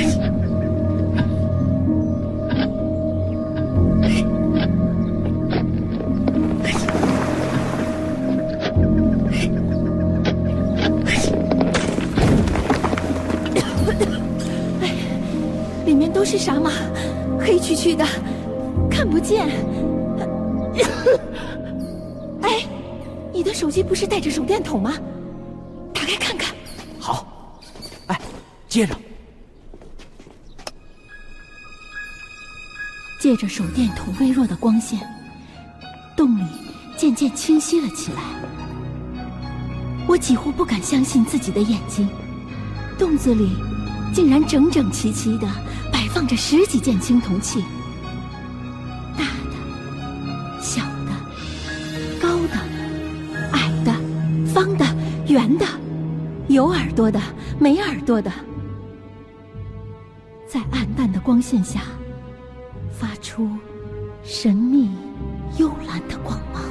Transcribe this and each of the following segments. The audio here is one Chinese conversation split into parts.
里面都是沙马，黑黢黢的，看不见。哎，你的手机不是带着手电筒吗？打开看看。 好。哎，接着。 借着手电筒微弱的光线，洞里渐渐清晰了起来。我几乎不敢相信自己的眼睛，洞子里竟然整整齐齐地摆放着10几件青铜器，大的、小的、高的、矮的、方的、圆的，有耳朵的、没耳朵的，在暗淡的光线下发出神秘幽蓝的光芒。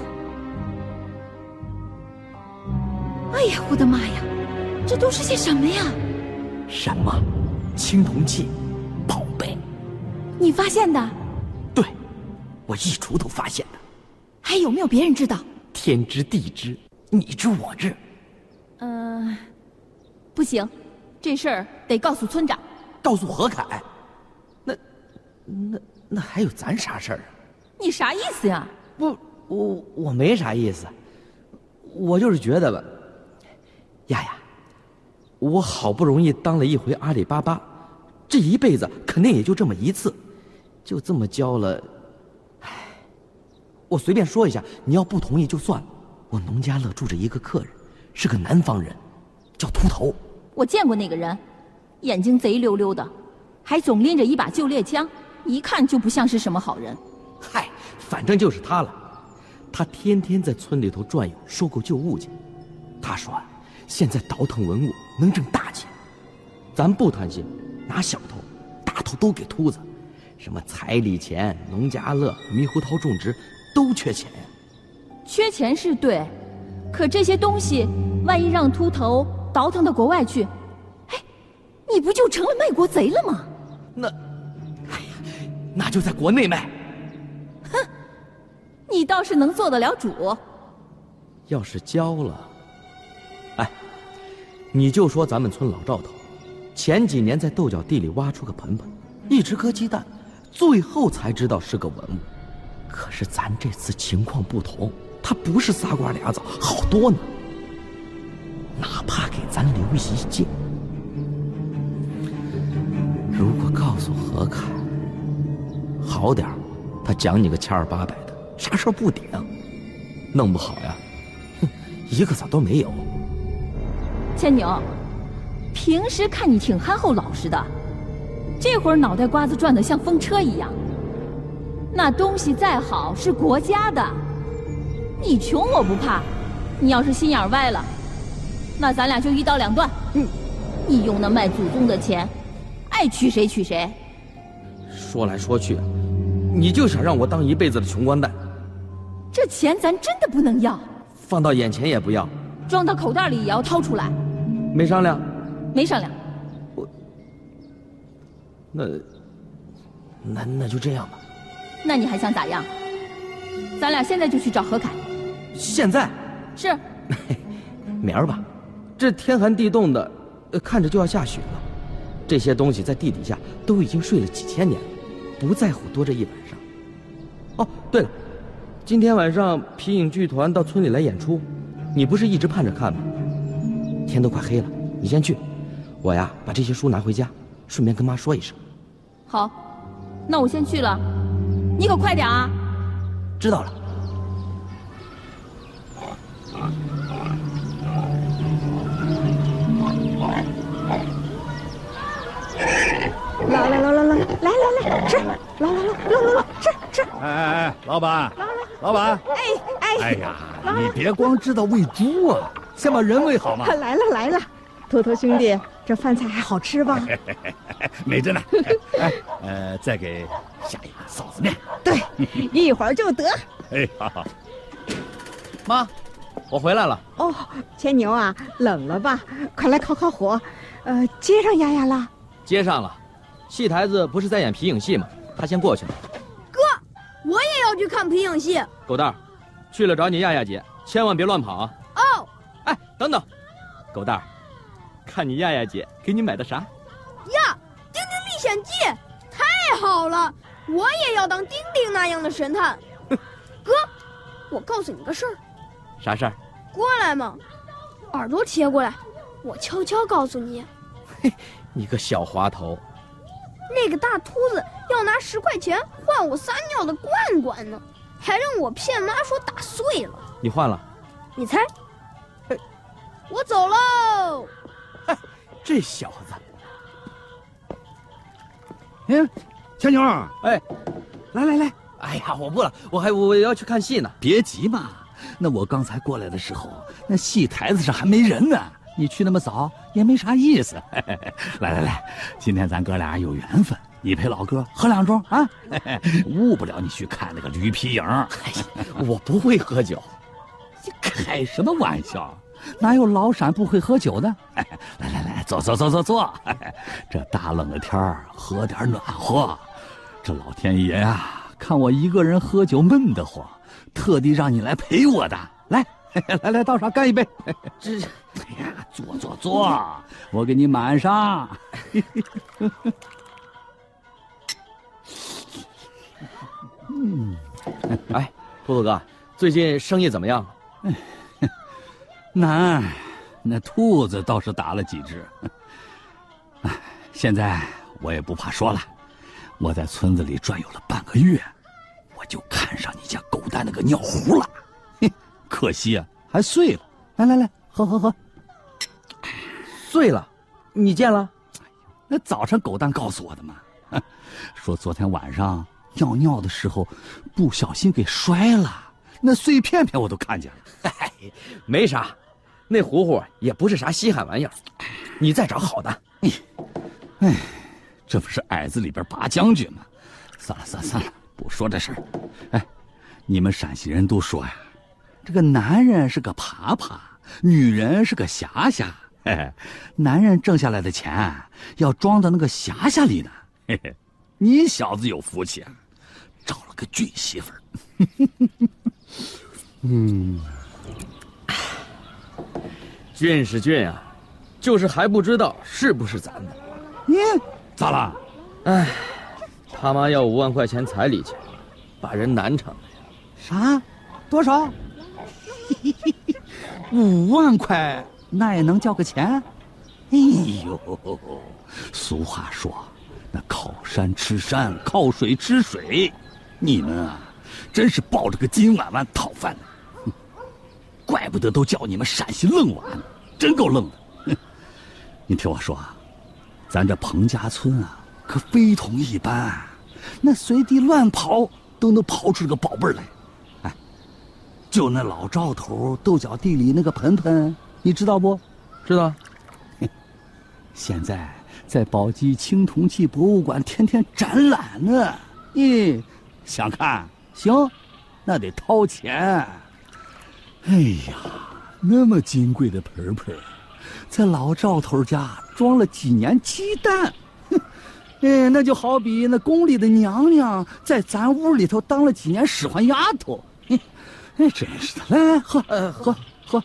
哎呀，我的妈呀，这都是些什么呀？ 什么？青铜器，宝贝。 你发现的？ 对，我一锄头发现的。 还有没有别人知道？ 天知地知，你知我知。 不行，这事儿得告诉村长， 告诉何凯。那还有咱啥事儿啊？ 你啥意思呀？ 不，我没啥意思，我就是觉得吧，丫丫，我好不容易当了一回阿里巴巴，这一辈子肯定也就这么一次，就这么交了。唉，我随便说一下，你要不同意就算了。我农家乐住着一个客人，是个南方人，叫秃头。 我见过那个人，眼睛贼溜溜的，还总拎着一把旧猎枪，一看就不像是什么好人。 嗨，反正就是他了。他天天在村里头转悠，收购旧物件。他说啊，现在倒腾文物能挣大钱，咱不贪心，拿小头、大头都给秃子，什么彩礼钱、农家乐、猕猴桃种植都缺钱呀。 缺钱是对，可这些东西万一让秃头倒腾到国外去，哎，你不就成了卖国贼了吗？ 那就在国内卖。 哼，你倒是能做得了主。 要是交了，哎，你就说咱们村老赵头，前几年在豆角地里挖出个盆盆，一直搁鸡蛋，最后才知道是个文物。可是咱这次情况不同，他不是仨瓜俩枣，好多呢。哪怕给咱留一件，如果告诉何凯，好点儿，他奖你个700-800的，啥事儿不顶；弄不好呀，一个子都没有。 千牛，平时看你挺憨厚老实的，这会儿脑袋瓜子转得像风车一样。那东西再好是国家的，你穷我不怕，你要是心眼歪了，那咱俩就一刀两断。你用那卖祖宗的钱，爱娶谁娶谁。 说来说去，你就想让我当一辈子的穷光蛋。 这钱咱真的不能要， 放到眼前也不要， 装到口袋里也要掏出来。 没商量？ 没商量。 那就这样吧。 那你还想咋样？咱俩现在就去找何凯。 现在？ 是。 明儿吧，这天寒地冻的，看着就要下雪了。这些东西在地底下都已经睡了几千年了，不在乎多这一晚上。哦，对了，今天晚上皮影剧团到村里来演出，你不是一直盼着看吗？天都快黑了，你先去，我呀把这些书拿回家，顺便跟妈说一声。 好，那我先去了，你可快点啊！ 知道了。 来，吃，来，吃。 哎，老板，老板，哎呀，你别光知道喂猪啊，先把人喂好嘛。 来了，头头兄弟，这饭菜还好吃吧？ 美着呢。再给下一个臊子面。 对，一会儿就得。 哎，好。 妈，我回来了。 哦，牵牛啊，冷了吧？快来烤火。接上丫丫了？ 接上了。 戏台子不是在演皮影戏吗？他先过去了。 哥，我也要去看皮影戏。 狗蛋儿，去了找你亚亚姐，千万别乱跑啊！ 哦。 哎，等等，狗蛋儿，看你亚亚姐给你买的啥？ 呀，《丁丁历险记》太好了，我也要当丁丁那样的神探。哥，我告诉你个事儿。 啥事儿？ 过来嘛，耳朵贴过来，我悄悄告诉你。 嘿，你个小滑头。 那个大秃子要拿10块钱换我撒尿的罐罐呢，还让我骗妈说打碎了。 你换了？ 你猜？我走喽。 这小子。 小妞， 哎， 来， 哎呀，我不了，我要去看戏呢。 别急嘛，那我刚才过来的时候，那戏台子上还没人呢，你去那么早也没啥意思。来，今天咱哥俩有缘分，你陪老哥喝2盅啊，误不了你去看那个驴皮影。 我不会喝酒。 开什么玩笑？哪有老陕不会喝酒的？来，坐。这大冷的天儿，喝点暖和。这老天爷啊，看我一个人喝酒闷得慌，特地让你来陪我的。来，倒上干一杯。 这， 哎呀，坐，我给你满上。 哎，秃子哥，最近生意怎么样？ 难，那兔子倒是打了几只。现在我也不怕说了，我在村子里转悠了半个月，我就看上你家狗蛋那个尿壶了。可惜啊，还碎了。来，喝。 碎了？你见了？ 那早晨狗蛋告诉我的嘛，说昨天晚上尿的时候不小心给摔了，那碎片片我都看见了。 没啥，那壶壶也不是啥稀罕玩意儿，你再找好的。 这不是矮子里边拔将军吗？算了，不说这事儿。哎，你们陕西人都说呀，这个男人是个耙耙，女人是个匣匣。男人挣下来的钱要装到那个匣匣里呢。你小子有福气啊，找了个俊媳妇儿。 俊是俊啊，就是还不知道是不是咱的。 你咋了？ 哎，他妈要5万块钱彩礼钱，把人难成了呀。 啥？多少？5万块，那也能叫个钱？哎呦，俗话说，那靠山吃山，靠水吃水。你们啊，真是抱着个金碗碗讨饭的。怪不得都叫你们陕西愣娃呢，真够愣的。你听我说啊，咱这彭家村啊，可非同一般，那随地乱跑都能跑出个宝贝来。哎，就那老赵头豆角地里那个盆盆，你知道不？ 知道。 现在在宝鸡青铜器博物馆天天展览呢。咦，想看？行，那得掏钱。哎呀，那么金贵的盆盆，在老赵头家装了几年鸡蛋，那就好比那宫里的娘娘在咱屋里头当了几年使唤丫头。真是的，来喝，喝。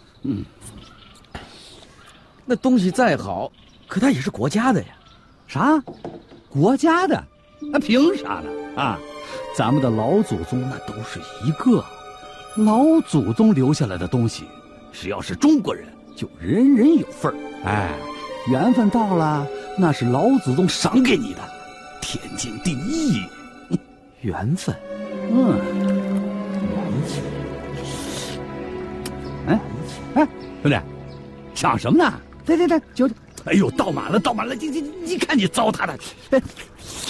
那东西再好，可它也是国家的呀。 啥？国家的？凭啥呢？啊，咱们的老祖宗那都是一个。老祖宗留下来的东西，只要是中国人，就人人有份儿。哎，缘分到了，那是老祖宗赏给你的，天经地义。 缘分。 哎，兄弟，想什么呢？对，酒。哎呦，倒满了！你看你糟蹋的。